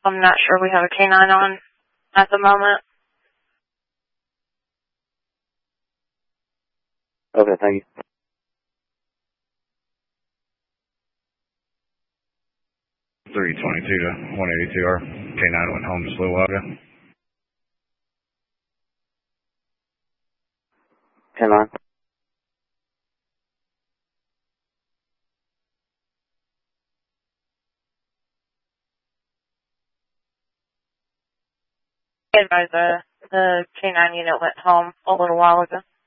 I'm not sure we have a K-9 on at the moment. Okay, thank you. 322 to 182. Our K-9 went home to Slowaga. 10-9. Advise the K-9 unit went home a little while ago.